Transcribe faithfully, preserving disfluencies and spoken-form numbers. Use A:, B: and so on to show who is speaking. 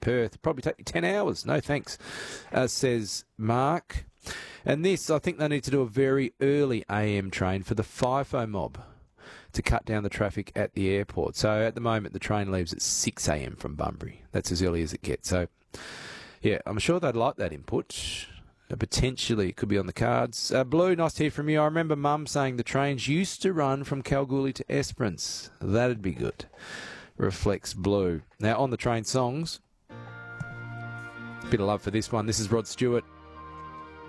A: Perth. Probably take you ten hours. No thanks, uh, says Mark. And this, I think they need to do a very early A M train for the FIFO mob to cut down the traffic at the airport. So at the moment, the train leaves at six a m from Bunbury. That's as early as it gets. So, yeah, I'm sure they'd like that input. Uh, potentially, it could be on the cards. Uh, Blue, nice to hear from you. I remember Mum saying the trains used to run from Kalgoorlie to Esperance. That'd be good. Reflects Blue. Now, on the train songs, bit of love for this one. This is Rod Stewart.